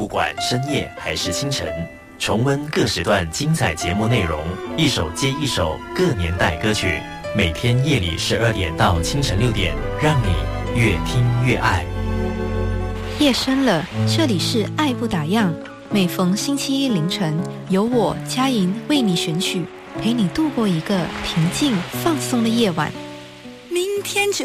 不管深夜还是清晨，重温各时段精彩节目内容，一首接一首各年代歌曲，每天夜里12点到清晨6点，让你越听越爱。 夜深了，这里是爱不打烊，每逢星期一凌晨，由我佳莹为你选曲，陪你度过一个平静放松的夜晚。 明天就